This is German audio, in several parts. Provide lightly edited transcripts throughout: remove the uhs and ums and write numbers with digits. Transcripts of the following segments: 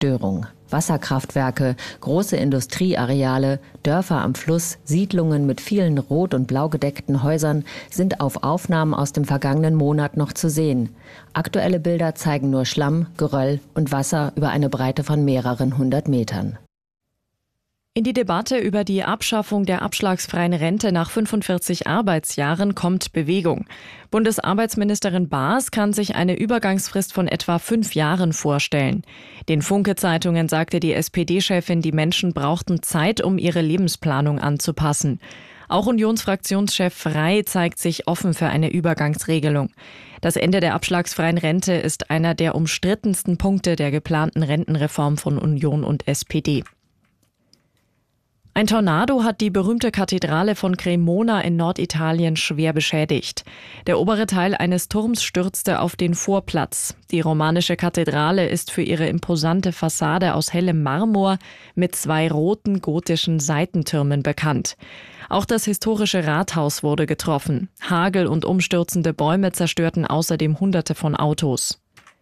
Zerstörung. Wasserkraftwerke, große Industrieareale, Dörfer am Fluss, Siedlungen mit vielen rot- und blau gedeckten Häusern sind auf Aufnahmen aus dem vergangenen Monat noch zu sehen. Aktuelle Bilder zeigen nur Schlamm, Geröll und Wasser über eine Breite von mehreren 100 Metern. In die Debatte über die Abschaffung der abschlagsfreien Rente nach 45 Arbeitsjahren kommt Bewegung. Bundesarbeitsministerin Baas kann sich eine Übergangsfrist von etwa 5 Jahren vorstellen. Den Funke-Zeitungen sagte die SPD-Chefin, die Menschen brauchten Zeit, um ihre Lebensplanung anzupassen. Auch Unionsfraktionschef Frey zeigt sich offen für eine Übergangsregelung. Das Ende der abschlagsfreien Rente ist einer der umstrittensten Punkte der geplanten Rentenreform von Union und SPD. Ein Tornado hat die berühmte Kathedrale von Cremona in Norditalien schwer beschädigt. Der obere Teil eines Turms stürzte auf den Vorplatz. Die romanische Kathedrale ist für ihre imposante Fassade aus hellem Marmor mit 2 roten gotischen Seitentürmen bekannt. Auch das historische Rathaus wurde getroffen. Hagel und umstürzende Bäume zerstörten außerdem Hunderte von Autos.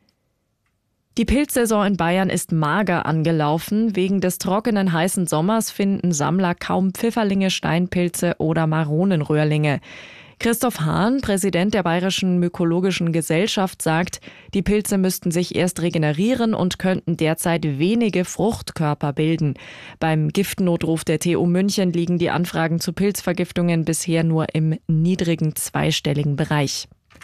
Die Pilzsaison in Bayern ist mager angelaufen. Wegen des trockenen, heißen Sommers finden Sammler kaum Pfifferlinge, Steinpilze oder Maronenröhrlinge. Christoph Hahn, Präsident der Bayerischen Mykologischen Gesellschaft, sagt, die Pilze müssten sich erst regenerieren und könnten derzeit wenige Fruchtkörper bilden. Beim Giftnotruf der TU München liegen die Anfragen zu Pilzvergiftungen bisher nur im niedrigen zweistelligen Bereich.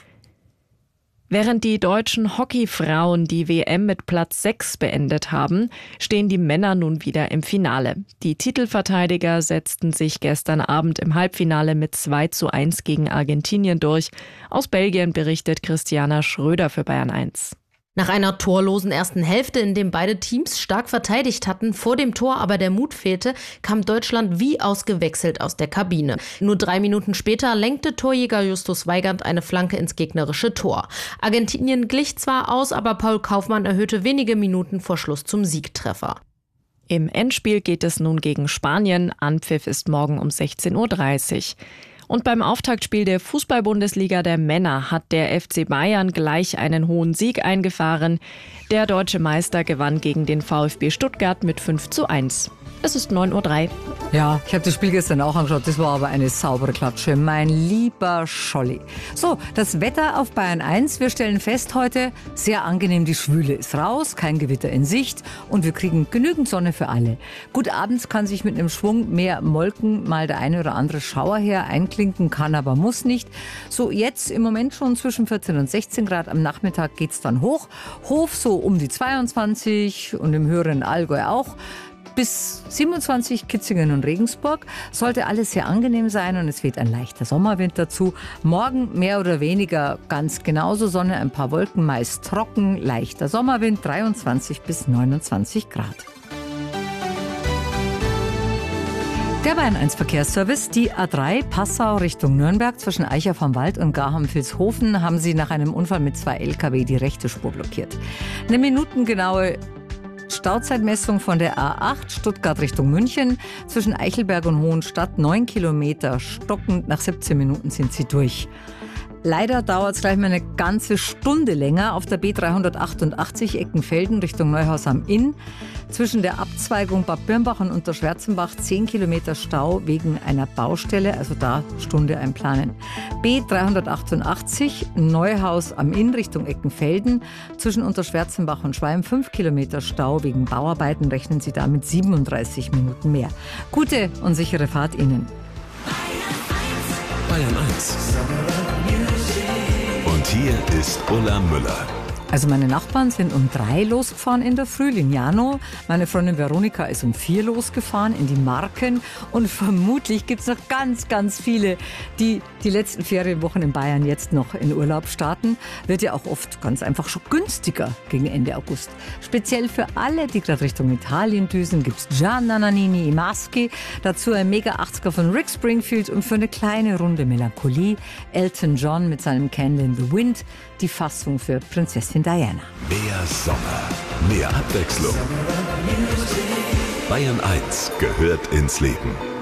Während die deutschen Hockeyfrauen die WM mit Platz 6 beendet haben, stehen die Männer nun wieder im Finale. Die Titelverteidiger setzten sich gestern Abend im Halbfinale mit 2:1 gegen Argentinien durch. Aus Belgien berichtet Christiana Schröder für Bayern 1. Nach einer torlosen ersten Hälfte, in dem beide Teams stark verteidigt hatten, vor dem Tor aber der Mut fehlte, kam Deutschland wie ausgewechselt aus der Kabine. Nur 3 Minuten später lenkte Torjäger Justus Weigand eine Flanke ins gegnerische Tor. Argentinien glich zwar aus, aber Paul Kaufmann erhöhte wenige Minuten vor Schluss zum Siegtreffer. Im Endspiel geht es nun gegen Spanien. Anpfiff ist morgen um 16:30 Uhr. Und beim Auftaktspiel der Fußball-Bundesliga der Männer hat der FC Bayern gleich einen hohen Sieg eingefahren. Der deutsche Meister gewann gegen den VfB Stuttgart mit 5:1. Es ist 9:03 Uhr. Ja, ich habe das Spiel gestern auch angeschaut. Das war aber eine saubere Klatsche. Mein lieber Scholli. So, das Wetter auf Bayern 1. Wir stellen fest heute, sehr angenehm, die Schwüle ist raus, kein Gewitter in Sicht und wir kriegen genügend Sonne für alle. Gut, abends kann sich mit einem Schwung mehr Molken mal der eine oder andere Schauer her einklinken, kann aber muss nicht. So, jetzt im Moment schon zwischen 14 und 16 Grad. Am Nachmittag geht's dann hoch. Hof so um die 22 und im höheren Allgäu auch. Bis 27 Kitzingen und Regensburg sollte alles sehr angenehm sein und es weht ein leichter Sommerwind dazu. Morgen mehr oder weniger ganz genauso Sonne, ein paar Wolken, meist trocken, leichter Sommerwind, 23 bis 29 Grad. Der Bayern 1 Verkehrsservice, die A3 Passau Richtung Nürnberg zwischen Eicher vom Wald und Garham-Vilshofen haben sie nach einem Unfall mit 2 LKW die rechte Spur blockiert. Eine minutengenaue Stauzeitmessung von der A8 Stuttgart Richtung München zwischen Eichelberg und Hohenstadt, 9 Kilometer stockend, nach 17 Minuten sind sie durch. Leider dauert es gleich mal eine ganze Stunde länger auf der B388 Eckenfelden Richtung Neuhaus am Inn. Zwischen der Abzweigung Bad Birnbach und Unterschwärzenbach 10 Kilometer Stau wegen einer Baustelle, also da Stunde einplanen. B388 Neuhaus am Inn Richtung Eckenfelden. Zwischen Unterschwärzenbach und Schweim 5 Kilometer Stau wegen Bauarbeiten, rechnen Sie da mit 37 Minuten mehr. Gute und sichere Fahrt Ihnen. Bayern 1. Und hier ist Ulla Müller. Also meine Nachbarn sind um 3 losgefahren in der Früh, Lignano. Meine Freundin Veronika ist um 4 losgefahren in die Marken. Und vermutlich gibt es noch ganz, ganz viele, die die letzten Ferienwochen in Bayern jetzt noch in Urlaub starten. Wird ja auch oft ganz einfach schon günstiger gegen Ende August. Speziell für alle, die gerade Richtung Italien düsen, gibt es Gianna Nannini i Maschi. Dazu ein Mega 80er von Rick Springfield und für eine kleine Runde Melancholie Elton John mit seinem Candle in the Wind. Die Fassung für Prinzessin Diana. Mehr Sommer, mehr Abwechslung. Bayern 1 gehört ins Leben.